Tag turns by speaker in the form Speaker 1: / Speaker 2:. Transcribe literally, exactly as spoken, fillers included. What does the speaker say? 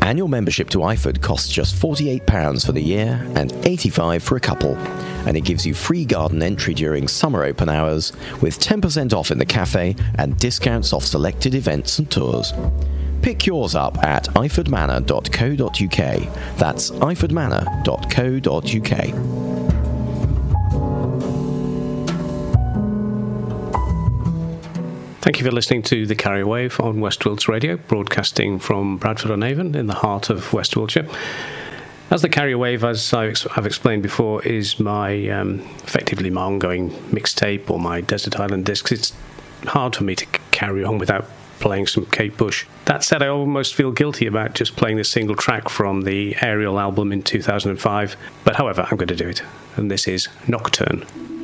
Speaker 1: Annual membership to iFood costs just forty-eight pounds for the year and eighty-five pounds for a couple, and it gives you free garden entry during summer open hours with ten percent off in the cafe and discounts off selected events and tours. Pick yours up at iford manor dot co dot uk. That's iford manor dot co dot uk.
Speaker 2: Thank you for listening to The Carrier Wave on West Wilts Radio, broadcasting from Bradford-on-Avon in the heart of West Wiltshire. As The Carrier Wave, as I've explained before, is my um, effectively my ongoing mixtape or my Desert Island discs. It's hard for me to carry on without playing some Kate Bush. That said, I almost feel guilty about just playing this single track from the Ariel album in two thousand five. But however, I'm going to do it. And this is Nocturne.